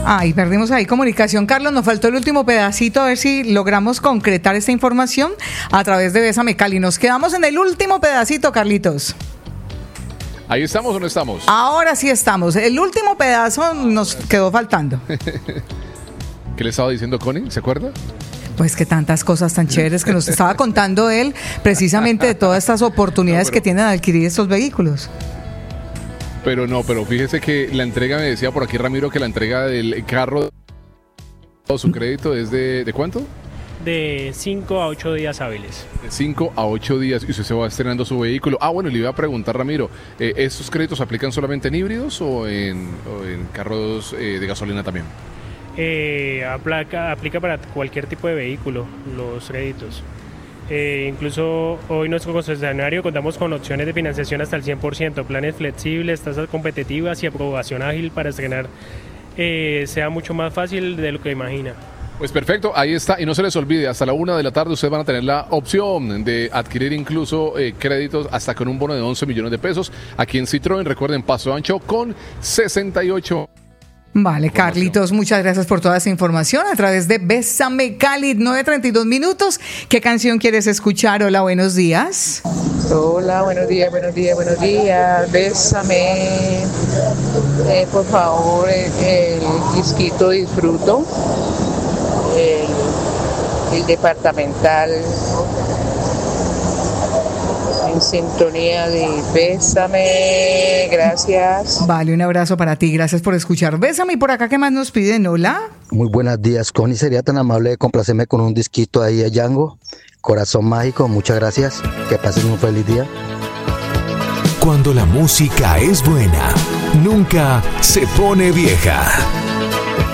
Ay, perdimos ahí comunicación, Carlos. Nos faltó el último pedacito, a ver si logramos concretar esta información a través de Bésame Cali. Nos quedamos en el último pedacito, Carlitos. ¿Ahí estamos o no estamos? Ahora sí estamos. El último pedazo nos quedó faltando. ¿Qué le estaba diciendo Connie? ¿Se acuerda? Pues que tantas cosas tan chéveres que nos estaba contando él, precisamente de todas estas oportunidades que tienen de adquirir estos vehículos. Pero fíjese que la entrega, me decía por aquí Ramiro, que la entrega del carro o su crédito es ¿de cuánto? De 5 a 8 días hábiles. De 5 a 8 días y usted se va estrenando su vehículo. Bueno, le iba a preguntar, Ramiro, ¿estos créditos aplican solamente en híbridos o en carros de gasolina también? Aplica para cualquier tipo de vehículo los créditos. Incluso hoy nuestro concesionario contamos con opciones de financiación hasta el 100%, planes flexibles, tasas competitivas y aprobación ágil para estrenar sea mucho más fácil de lo que imagina. Pues perfecto, ahí está, y no se les olvide, hasta la 1 de la tarde ustedes van a tener la opción de adquirir incluso créditos hasta con un bono de 11 millones de pesos aquí en Citroën. Recuerden, Paso Ancho con 68. Vale, Carlitos, muchas gracias por toda esa información a través de Bésame Cali, 9:32 minutos. ¿Qué canción quieres escuchar? Hola, buenos días. Hola, buenos días. Bésame, por favor, el disquito Disfruto, el departamental, en sintonía de Bésame, gracias. Vale, un abrazo para ti, gracias por escuchar Bésame. Y por acá, ¿qué más nos piden? Hola. Muy buenos días, Connie, sería tan amable de complacerme con un disquito ahí a Django, Corazón Mágico, muchas gracias, que pasen un feliz día. Cuando la música es buena, nunca se pone vieja.